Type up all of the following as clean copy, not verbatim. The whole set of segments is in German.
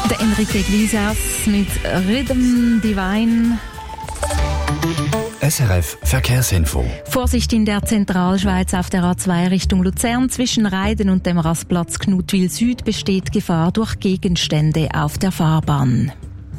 Der Enrique Iglesias mit Rhythm Divine. SRF Verkehrsinfo. Vorsicht in der Zentralschweiz auf der A2 Richtung Luzern. Zwischen Reiden und dem Rastplatz Knutwil Süd besteht Gefahr durch Gegenstände auf der Fahrbahn.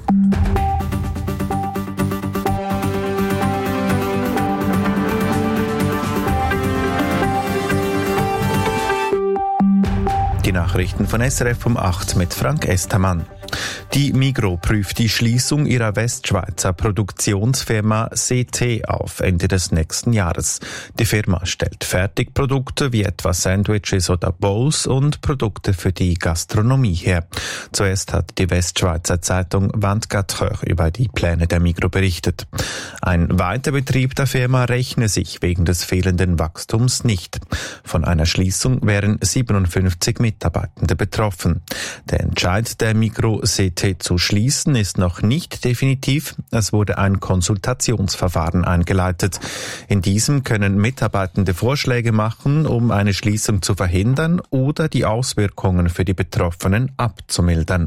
Die Nachrichten von SRF um 8 mit Frank Estermann. Die Migros prüft die Schließung ihrer Westschweizer Produktionsfirma CT auf Ende des nächsten Jahres. Die Firma stellt Fertigprodukte wie etwa Sandwiches oder Bowls und Produkte für die Gastronomie her. Zuerst hat die Westschweizer Zeitung 24 Heures über die Pläne der Migros berichtet. Ein Weiterbetrieb der Firma rechne sich wegen des fehlenden Wachstums nicht. Von einer Schließung wären 57 Mitarbeitende betroffen. Der Entscheid der Migros CT zu schließen ist noch nicht definitiv. Es wurde ein Konsultationsverfahren eingeleitet. In diesem können Mitarbeitende Vorschläge machen, um eine Schließung zu verhindern oder die Auswirkungen für die Betroffenen abzumildern.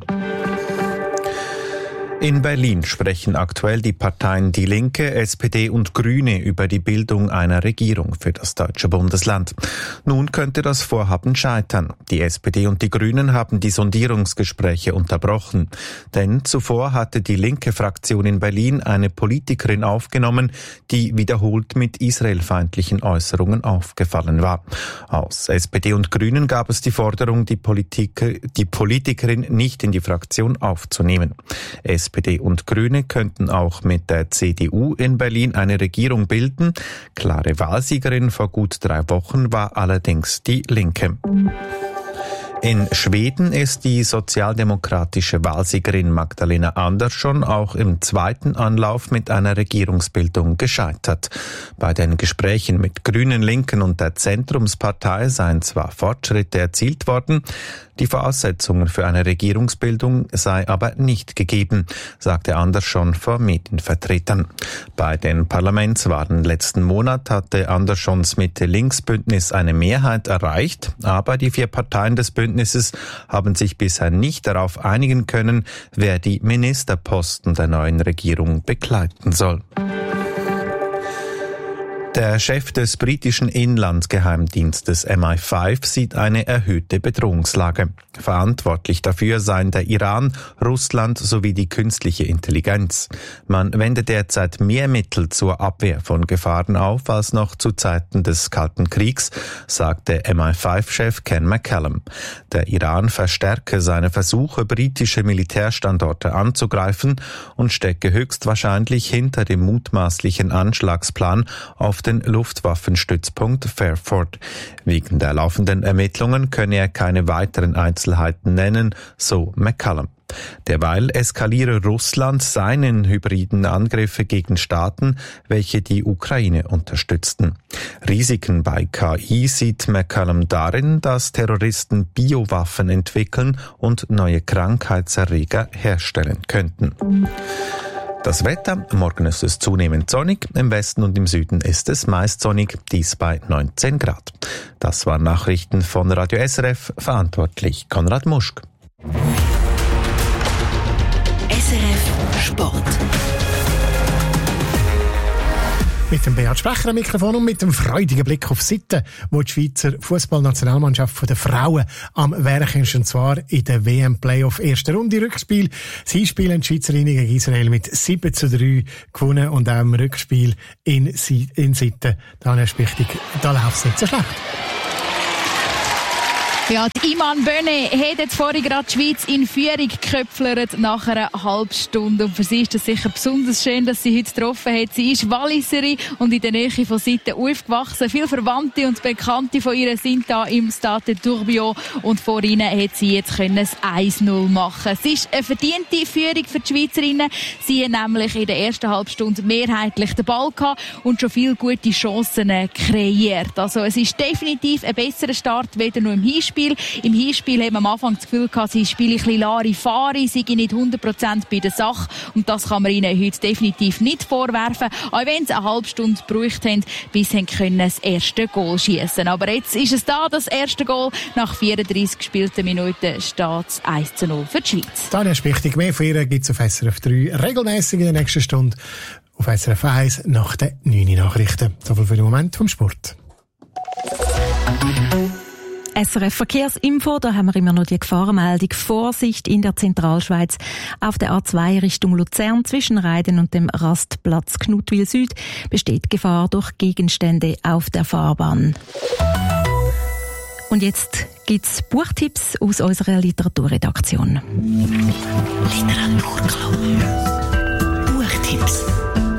In Berlin sprechen aktuell die Parteien Die Linke, SPD und Grüne über die Bildung einer Regierung für das deutsche Bundesland. Nun könnte das Vorhaben scheitern. Die SPD und die Grünen haben die Sondierungsgespräche unterbrochen. Denn zuvor hatte die linke Fraktion in Berlin eine Politikerin aufgenommen, die wiederholt mit israelfeindlichen Äußerungen aufgefallen war. Aus SPD und Grünen gab es die Forderung, die Politikerin nicht in die Fraktion aufzunehmen. SPD und Grüne könnten auch mit der CDU in Berlin eine Regierung bilden. Klare Wahlsiegerin vor gut 3 Wochen war allerdings die Linke. In Schweden ist die sozialdemokratische Wahlsiegerin Magdalena Andersson auch im zweiten Anlauf mit einer Regierungsbildung gescheitert. Bei den Gesprächen mit Grünen, Linken und der Zentrumspartei seien zwar Fortschritte erzielt worden, die Voraussetzungen für eine Regierungsbildung sei aber nicht gegeben, sagte Andersson vor Medienvertretern. Bei den Parlamentswahlen letzten Monat hatte Anderssons Mitte-Links-Bündnis eine Mehrheit erreicht, aber die 4 Parteien des Bündnisses haben sich bisher nicht darauf einigen können, wer die Ministerposten der neuen Regierung begleiten soll. Der Chef des britischen Inlandsgeheimdienstes MI5 sieht eine erhöhte Bedrohungslage. Verantwortlich dafür seien der Iran, Russland sowie die künstliche Intelligenz. Man wende derzeit mehr Mittel zur Abwehr von Gefahren auf als noch zu Zeiten des Kalten Kriegs, sagte MI5-Chef Ken McCallum. Der Iran verstärke seine Versuche, britische Militärstandorte anzugreifen und stecke höchstwahrscheinlich hinter dem mutmaßlichen Anschlagsplan auf den Luftwaffenstützpunkt Fairford. Wegen der laufenden Ermittlungen könne er keine weiteren Einzelheiten nennen, so McCallum. Derweil eskaliere Russland seine hybriden Angriffe gegen Staaten, welche die Ukraine unterstützten. Risiken bei KI sieht McCallum darin, dass Terroristen Biowaffen entwickeln und neue Krankheitserreger herstellen könnten. Das Wetter, morgen ist es zunehmend sonnig, im Westen und im Süden ist es meist sonnig, dies bei 19 Grad. Das waren Nachrichten von Radio SRF, verantwortlich Konrad Muschk. SRF Sport. Mit dem Beat Sprecher am Mikrofon und mit dem freudigen Blick auf die Seite, wo die Schweizer Fußballnationalmannschaft der Frauen am Werk ist, und zwar in der WM-Playoff erste Runde Rückspiel. Sie spielen die Schweizerinnen gegen Israel mit 7:3 gewonnen und auch im Rückspiel in Sitten. Da läuft es nicht so schlecht. Ja, die Iman Böne hat jetzt vorhin gerade die Schweiz in Führung geköpflert nach einer halben Stunde. Und für sie ist es sicher besonders schön, dass sie heute getroffen hat. Sie ist Walliserin und in der Nähe von Sitten aufgewachsen. Viele Verwandte und Bekannte von ihr sind da im Stade Tourbillon. Und vor ihnen hat sie jetzt das 1:0 machen. Es ist eine verdiente Führung für die Schweizerinnen. Sie haben nämlich in der ersten halben Stunde mehrheitlich den Ball gehabt und schon viele gute Chancen kreiert. Also es ist definitiv ein besserer Start, weder nur im Hinspiel Rückspiel. Im Hinspiel haben wir am Anfang das Gefühl gehabt, sie spielen ein bisschen Larifari, sie sind nicht 100% bei der Sache. Und das kann man ihnen heute definitiv nicht vorwerfen. Auch wenn sie eine halbe Stunde gebraucht haben, bis sie das erste Goal schießen. Aber jetzt ist es da, das erste Goal. Nach 34 gespielten Minuten steht es 1:0 für die Schweiz. Tanja Spichtig, mehr von ihr gibt es auf SRF 3 regelmäßig in der nächsten Stunde. Auf SRF 1 nach den 9 Nachrichten. Soviel für den Moment vom Sport. SRF Verkehrsinfo, da haben wir immer noch die Gefahrenmeldung. Vorsicht in der Zentralschweiz. Auf der A2 Richtung Luzern zwischen Reiden und dem Rastplatz Knutwil Süd besteht Gefahr durch Gegenstände auf der Fahrbahn. Und jetzt gibt's Buchtipps aus unserer Literaturredaktion. Literaturclub. Buchtipps.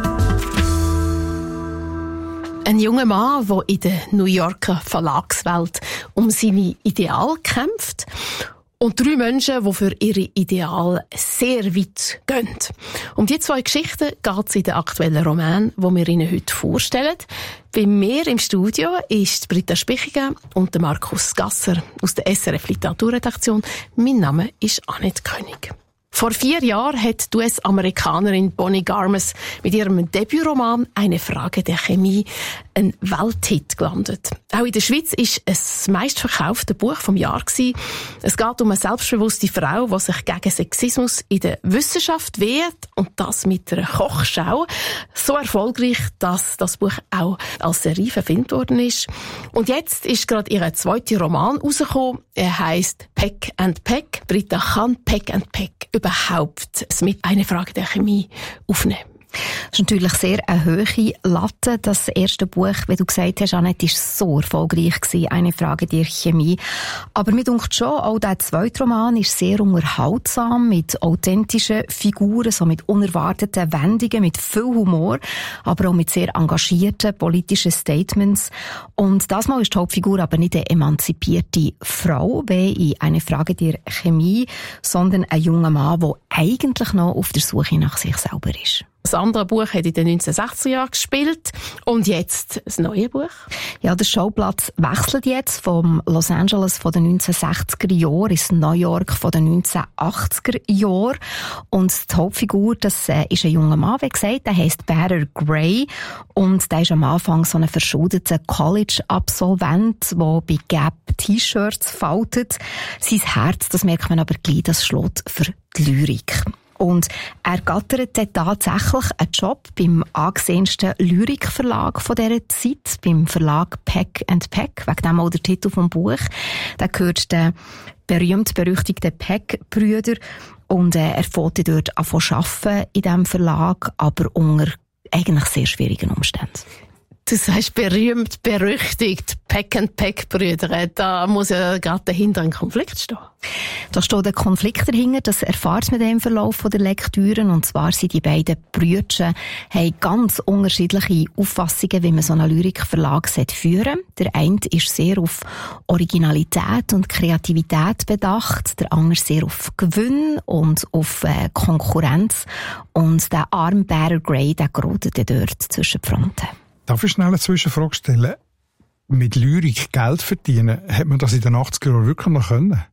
Ein junger Mann, der in der New Yorker Verlagswelt um seine Ideale kämpft. Und 3 Menschen, die für ihre Ideale sehr weit gehen. Um die 2 Geschichten geht es in den aktuellen Roman, den wir Ihnen heute vorstellen. Bei mir im Studio ist Britta Spichiger und Markus Gasser aus der SRF Literaturredaktion. Mein Name ist Annette König. Vor 4 Jahren hat die US-Amerikanerin Bonnie Garmus mit ihrem Debütroman «Eine Frage der Chemie» ein Welthit gelandet. Auch in der Schweiz war es das meistverkaufte Buch vom Jahr gewesen. Es geht um eine selbstbewusste Frau, die sich gegen Sexismus in der Wissenschaft wehrt und das mit einer Kochschau. So erfolgreich, dass das Buch auch als Serie verfilmt worden ist. Und jetzt ist gerade ihr zweiter Roman rausgekommen. Er heisst «Peck and Peck». Britta, kann «Peck and Peck» überhaupt mit «Eine Frage der Chemie» aufnehmen? Das ist natürlich sehr eine hohe Latte. Das erste Buch, wie du gesagt hast, Annette, ist so erfolgreich gewesen. «Eine Frage der Chemie». Aber mir denkt schon, auch der zweite Roman ist sehr unterhaltsam, mit authentischen Figuren, so mit unerwarteten Wendungen, mit viel Humor, aber auch mit sehr engagierten politischen Statements. Und das Mal ist die Hauptfigur aber nicht eine emanzipierte Frau, wie in «Eine Frage der Chemie», sondern ein junger Mann, der eigentlich noch auf der Suche nach sich selber ist. Das andere Buch hat in den 1960er Jahren gespielt. Und jetzt das neue Buch? Ja, der Schauplatz wechselt jetzt vom Los Angeles von den 1960er Jahren ins New York von den 1980er Jahren. Und die Hauptfigur, das ist ein junger Mann, wie gesagt, der heisst Better Gray. Und der ist am Anfang so ein verschuldeter College-Absolvent, der bei Gap T-Shirts faltet. Sein Herz, das merkt man aber gleich, das schlägt für die Lyrik. Und er gattert dann tatsächlich einen Job beim angesehensten Lyrikverlag von dieser Zeit, beim Verlag Peck and Peck, wegen dem auch der Titel vom Buch. Da gehört den berühmt-berüchtigten Peck-Brüder und er fährt dort an zu arbeiten in diesem Verlag, aber unter eigentlich sehr schwierigen Umständen. Du sagst berühmt, berüchtigt, Peck and Peck Brüder. Da muss ja gerade dahinter ein Konflikt stehen. Da steht ein Konflikt dahinter, das erfahrt man im Verlauf der Lektüren. Und zwar sind die beiden Brüder, haben ganz unterschiedliche Auffassungen, wie man so einen Lyrikverlag führen sollte. Der eine ist sehr auf Originalität und Kreativität bedacht, der andere sehr auf Gewinn und auf Konkurrenz. Und der arme Better Gray, der gerät dort zwischen die Fronten. Darf ich schnell eine Zwischenfrage stellen? Mit Lyrik Geld verdienen, hat man das in den 80er Jahren wirklich noch können?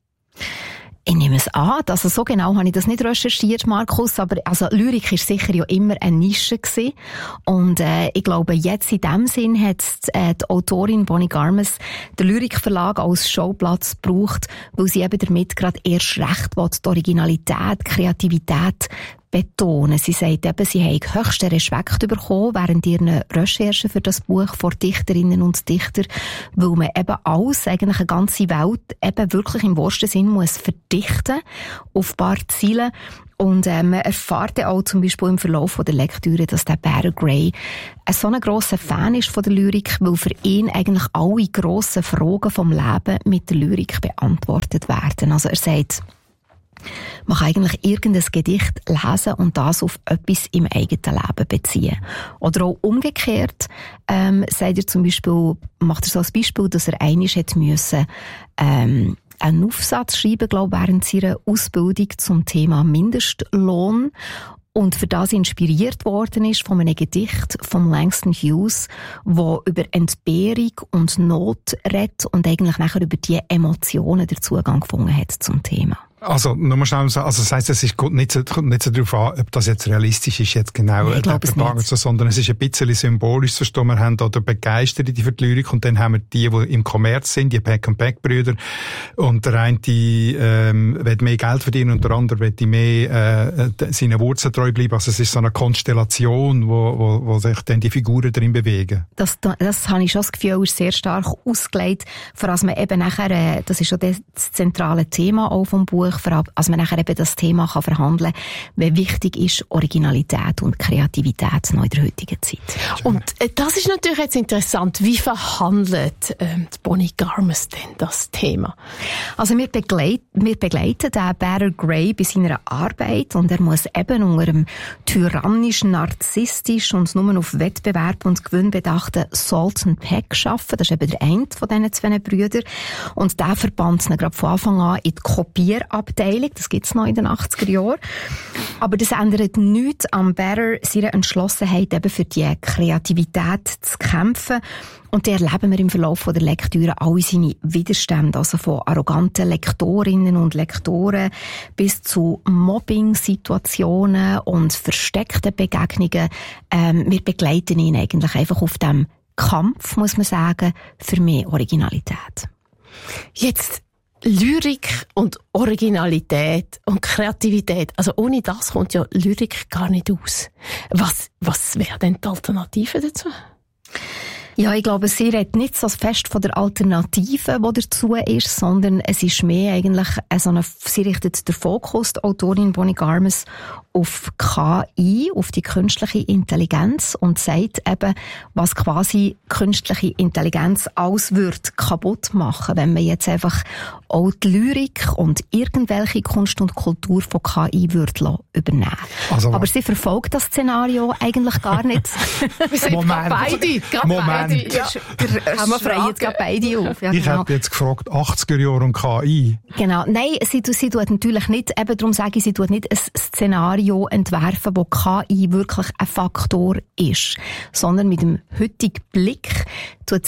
Ich nehme es an, also so genau habe ich das nicht recherchiert, Markus, aber also Lyrik ist sicher ja immer eine Nische gewesen. Und ich glaube, jetzt in dem Sinn hat die Autorin Bonnie Garmus den Lyrikverlag als Schauplatz gebraucht, weil sie eben damit gerade erst recht die Originalität, Kreativität betonen. Sie sagt eben, sie haben höchsten Respekt bekommen während ihren Recherchen für das Buch vor Dichterinnen und Dichtern, weil man eben alles, eigentlich eine ganze Welt, eben wirklich im wahrsten Sinn muss verdichten auf ein paar Ziele. Und man erfährt auch zum Beispiel im Verlauf der Lektüre, dass der Better Gray so ein grosser Fan ist von der Lyrik, weil für ihn eigentlich alle grossen Fragen vom Leben mit der Lyrik beantwortet werden. Also er sagt, man kann eigentlich irgendein Gedicht lesen und das auf etwas im eigenen Leben beziehen. Oder auch umgekehrt, sagt er zum Beispiel, macht er so als Beispiel, dass er einmal hätte müssen, einen Aufsatz schreiben, glaube ich, während seiner Ausbildung zum Thema Mindestlohn. und für das inspiriert worden ist von einem Gedicht von Langston Hughes, wo über Entbehrung und Not redet und eigentlich nachher über die Emotionen den Zugang gefunden hat zum Thema. Also, nur mal schnell sagen, also das heisst, es kommt nicht so darauf an, ob das jetzt realistisch ist, jetzt genau, sondern es ist ein bisschen symbolisch zu verstehen. Wir haben da den Begeisterten für die Lyrik und dann haben wir die im Kommerz sind, die Pack-and-Pack-Brüder. Und der eine, will mehr Geld verdienen und der andere will mehr, seinen Wurzeln treu bleiben. Also es ist so eine Konstellation, wo sich dann die Figuren drin bewegen. Das habe ich schon das Gefühl, ist sehr stark ausgelegt, vor allem man eben nachher, das ist schon das zentrale Thema auch vom Buch, als man nachher eben das Thema kann verhandeln kann, wie wichtig ist Originalität und Kreativität noch in der heutigen Zeit. Und das ist natürlich jetzt interessant. Wie verhandelt Bonnie Garmus denn das Thema? Also wir begleiten den Better Gray bei seiner Arbeit und er muss eben unter einem tyrannisch, narzisstisch und nur auf Wettbewerb und Gewinn bedachten Sultan Peck arbeiten. Das ist eben der eine von diesen zwei Brüdern. Und der verbannt ihn gerade von Anfang an in die Kopierabteilung. Das gibt's noch in den 80er Jahren. Aber das ändert nichts am Better seiner Entschlossenheit, eben für die Kreativität zu kämpfen. Und da erleben wir im Verlauf der Lektüre alle seine Widerstände, also von arroganten Lektorinnen und Lektoren bis zu Mobbing-Situationen und versteckten Begegnungen. Wir begleiten ihn eigentlich einfach auf dem Kampf, muss man sagen, für mehr Originalität. Jetzt Lyrik und Originalität und Kreativität. Also ohne das kommt ja Lyrik gar nicht aus. Was wäre denn die Alternative dazu? Ja, ich glaube, sie redet nicht so fest von der Alternative, die dazu ist, sondern es ist mehr eigentlich sie richtet den Fokus, die Autorin Bonnie Garmus, auf KI, auf die künstliche Intelligenz und sagt eben, was quasi künstliche Intelligenz alles wird kaputt machen, wenn man jetzt einfach auch die Lyrik und irgendwelche Kunst und Kultur von KI würde übernehmen. Also, aber sie verfolgt das Szenario eigentlich gar nicht. Moment. Beide. Ja. Wir freuen jetzt gerade beide auf. Ja, ich genau. hätte jetzt gefragt, 80er Jahre und KI. Genau. Nein, sie tut natürlich nicht, eben darum sage ich, sie tut nicht ein Szenario entwerfen, wo KI wirklich ein Faktor ist, sondern mit dem heutigen Blick tut